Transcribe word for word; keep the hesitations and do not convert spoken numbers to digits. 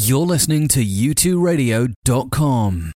You're listening to U two radio dot com.